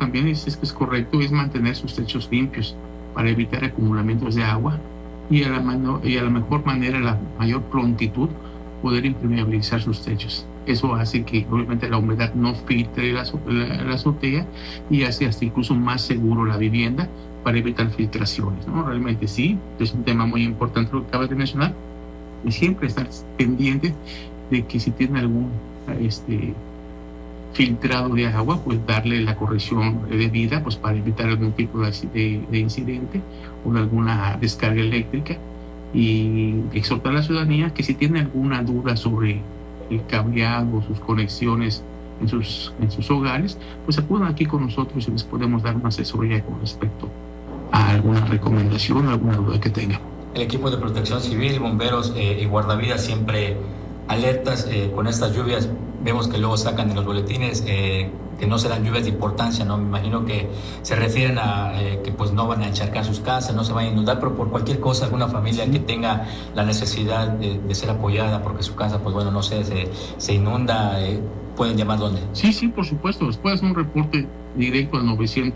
también es correcto, es mantener sus techos limpios para evitar acumulamientos de agua y a la mejor manera, la mayor prontitud, poder impermeabilizar sus techos. Eso hace que obviamente la humedad no filtre la azotea y hace hasta incluso más seguro la vivienda para evitar filtraciones, ¿no? Realmente sí, es un tema muy importante lo que acabas de mencionar, y siempre estar pendiente de que si tiene algún filtrado de agua, pues darle la corrección debida, pues para evitar algún tipo de incidente o de alguna descarga eléctrica, y exhortar a la ciudadanía que si tiene alguna duda sobre el cableado, sus conexiones en sus hogares, pues acudan aquí con nosotros y les podemos dar una asesoría con respecto a alguna recomendación o alguna duda que tengan. El equipo de protección civil, bomberos y guardavidas siempre alertas con estas lluvias. Vemos que luego sacan en los boletines que no serán lluvias de importancia, ¿no? Me imagino que se refieren a que pues no van a encharcar sus casas, no se van a inundar, pero por cualquier cosa, alguna familia que tenga la necesidad de ser apoyada porque su casa, pues bueno, no sé, se inunda, ¿pueden llamar dónde? Sí, por supuesto. Después hacer un reporte directo al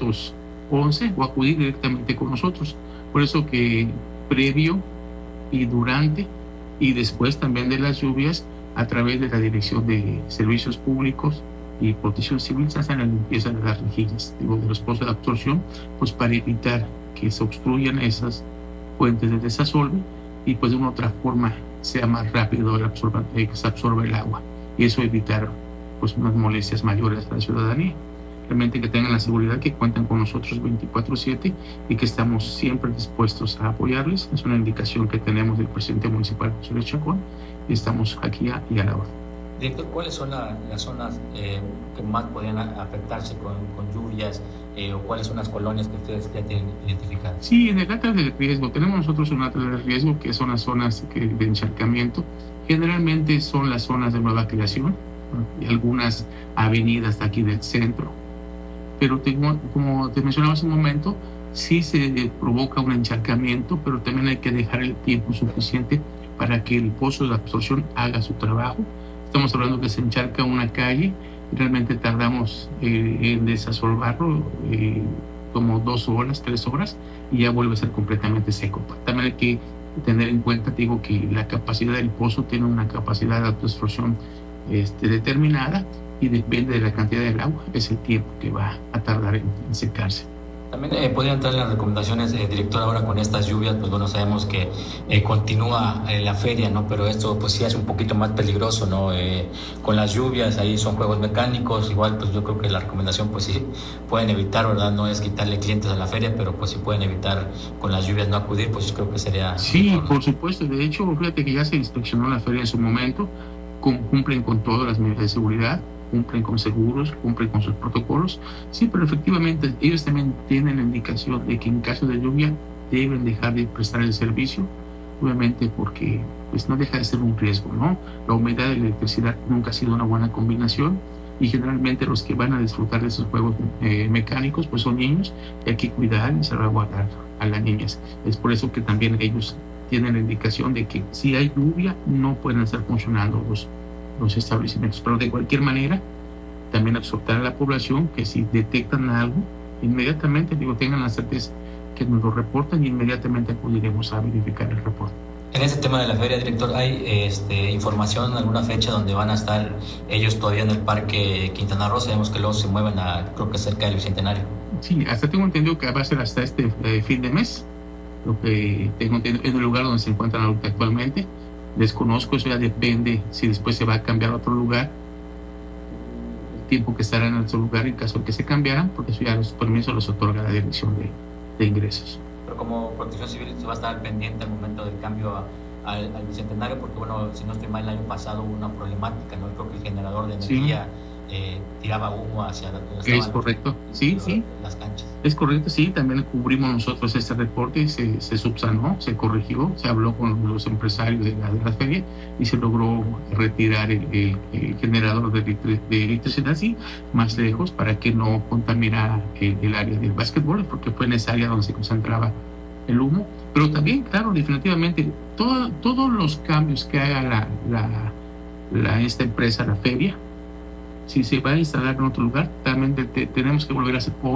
911 o acudir directamente con nosotros. Por eso que previo y durante y después también de las lluvias, a través de la Dirección de Servicios Públicos y Protección Civil, se hacen la limpieza de las rejillas, de los pozos de absorción, pues para evitar que se obstruyan esas fuentes de desasolve y pues de una otra forma sea más rápido que se absorba el agua, y eso evitar pues unas molestias mayores a la ciudadanía. Realmente que tengan la seguridad que cuentan con nosotros 24/7 y que estamos siempre dispuestos a apoyarles. Es una indicación que tenemos del presidente municipal, José Luis Chacón, y estamos aquí y a la orden. Director, ¿cuáles son las zonas que más podrían afectarse con lluvias o cuáles son las colonias que ustedes ya tienen identificadas? Sí, en el atlas de riesgo, tenemos nosotros un atlas de riesgo que son las zonas de encharcamiento. Generalmente son las zonas de nueva creación y algunas avenidas de aquí del centro. Pero como te mencionaba hace un momento, sí se provoca un encharcamiento, pero también hay que dejar el tiempo suficiente para que el pozo de absorción haga su trabajo. Estamos hablando que se encharca una calle, realmente tardamos en desasolvarlo como 2 horas, 3 horas, y ya vuelve a ser completamente seco. También hay que tener en cuenta, digo, que la capacidad del pozo tiene una capacidad de absorción determinada, y depende de la cantidad del agua, es el tiempo que va a tardar en secarse. También podrían entrar las recomendaciones, director, ahora con estas lluvias, pues bueno, sabemos que continúa la feria, ¿no? Pero esto pues sí es un poquito más peligroso, ¿no? Con las lluvias, ahí son juegos mecánicos, igual pues yo creo que la recomendación pues sí pueden evitar, ¿verdad? No es quitarle clientes a la feria, pero pues si pueden evitar con las lluvias no acudir, pues yo creo que sería... Sí, mejor, ¿no? Por supuesto, de hecho, fíjate que ya se inspeccionó la feria en su momento, cumplen con todas las medidas de seguridad, cumplen con seguros, cumplen con sus protocolos. Sí, pero efectivamente ellos también tienen la indicación de que en caso de lluvia deben dejar de prestar el servicio, obviamente porque pues no deja de ser un riesgo, ¿no? La humedad y la electricidad nunca ha sido una buena combinación, y generalmente los que van a disfrutar de esos juegos mecánicos pues son niños, y hay que cuidar y salvaguardar a las niñas. Es por eso que también ellos tienen la indicación de que si hay lluvia no pueden estar funcionando los establecimientos, pero de cualquier manera también exhortar a la población que si detectan algo, inmediatamente tengan la certeza que nos lo reportan, y inmediatamente acudiremos a verificar el reporte. En este tema de la feria, director, ¿hay información, alguna fecha donde van a estar ellos todavía en el Parque Quintana Roo? Sabemos que luego se mueven creo que cerca del Bicentenario. Sí, hasta tengo entendido que va a ser hasta este fin de mes, lo que tengo entendido, en el lugar donde se encuentran ahorita actualmente. Desconozco, eso ya depende si después se va a cambiar a otro lugar, el tiempo que estará en otro lugar en caso de que se cambiaran, porque eso ya los permisos los otorga la Dirección de Ingresos. Pero como Protección Civil se va a estar al pendiente al momento del cambio al Bicentenario, porque bueno, si no estoy mal, el año pasado hubo una problemática, ¿no? Creo que el generador de energía tiraba humo hacia es correcto, sí, las canchas. Es correcto, sí, también cubrimos nosotros este reporte, se subsanó, se corrigió, se habló con los empresarios de la feria y se logró retirar el generador de electricidad, sí, más lejos, para que no contaminara el área del básquetbol, porque fue en esa área donde se concentraba el humo. Pero también, claro, definitivamente, todos los cambios que haga esta empresa, la feria, si se va a instalar en otro lugar, también tenemos que volver a hacer